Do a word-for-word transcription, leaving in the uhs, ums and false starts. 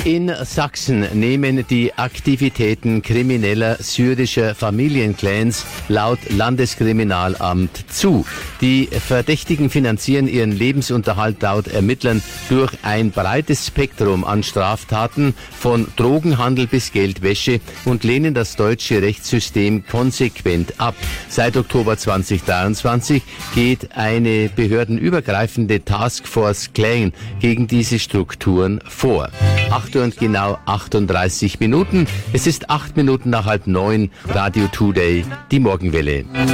In Sachsen nehmen die Aktivitäten krimineller syrischer Familienclans laut Landeskriminalamt zu. Die Verdächtigen finanzieren ihren Lebensunterhalt laut Ermittlern durch ein breites Spektrum an Straftaten, von Drogenhandel bis Geldwäsche, und lehnen das deutsche Rechtssystem konsequent ab. Seit Oktober zweitausenddreiundzwanzig geht eine behördenübergreifende Taskforce Clan gegen diese Strukturen vor. acht Uhr und genau achtunddreißig Minuten. Es ist acht Minuten nach halb neun. Radio Today, die Morgenwelle.